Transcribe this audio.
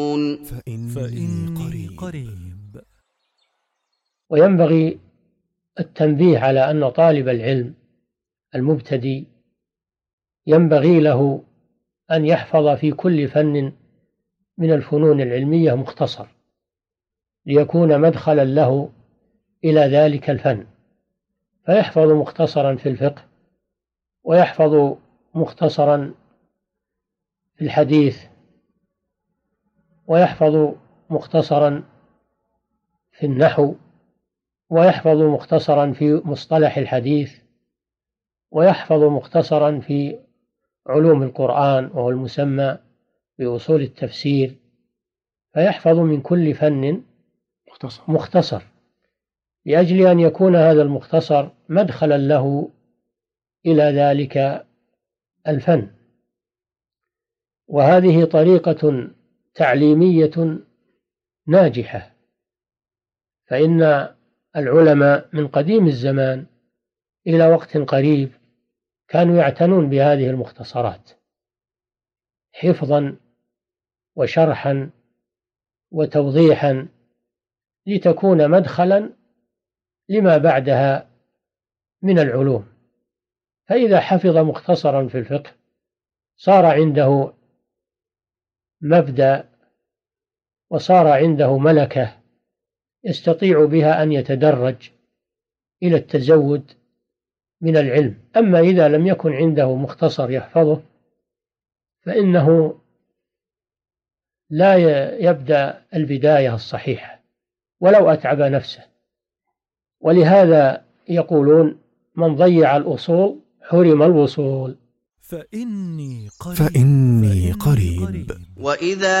فإني قريب. وينبغي التنبيه على أن طالب العلم المبتدئ ينبغي له أن يحفظ في كل فن من الفنون العلمية مختصر، ليكون مدخلا له إلى ذلك الفن، فيحفظ مختصرا في الفقه، ويحفظ مختصرا في الحديث، ويحفظ مختصرا في النحو، ويحفظ مختصرا في مصطلح الحديث، ويحفظ مختصرا في علوم القرآن وهو المسمى بأصول التفسير، فيحفظ من كل فن مختصر لأجل أن يكون هذا المختصر مدخلا له إلى ذلك الفن. وهذه طريقة تعليمية ناجحة، فإن العلماء من قديم الزمان إلى وقت قريب كانوا يعتنون بهذه المختصرات حفظا وشرحا وتوضيحا، لتكون مدخلا لما بعدها من العلوم. فإذا حفظ مختصرا في الفقه صار عنده مبدأ، وصار عنده ملكة يستطيع بها أن يتدرج إلى التزود من العلم. أما إذا لم يكن عنده مختصر يحفظه فإنه لا يبدأ البداية الصحيحة ولو أتعب نفسه. ولهذا يقولون: من ضيع الأصول حرم الوصول. فإني قريب. وإذا